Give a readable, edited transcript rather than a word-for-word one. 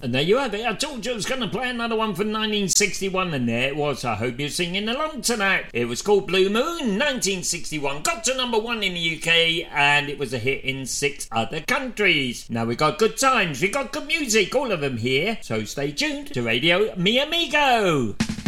And there you have it. I told you I was going to play another one from 1961, and there it was. I hope you're singing along to that. It was called Blue Moon, 1961. Got to number 1 in the UK, and it was a hit in 6 other countries. Now we got good times, we got good music, all of them here. So stay tuned to Radio Mi Amigo.